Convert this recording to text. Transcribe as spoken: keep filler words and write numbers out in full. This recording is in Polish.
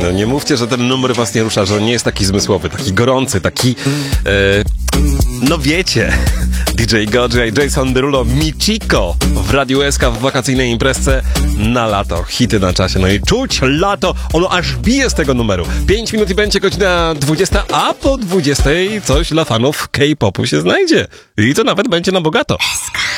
no nie mówcie, że ten numer was nie rusza, że on nie jest taki zmysłowy, taki gorący, taki... E, no wiecie, D J Godzilla i Jason Derulo, Michiko w Radiu S K w wakacyjnej imprezce na lato. Hity na czasie, no i czuć lato, ono aż bije z tego numeru. pięć minut i będzie godzina dwudziesta, a po dwudziestej coś dla fanów K-popu się znajdzie. I to nawet będzie na bogato. S K.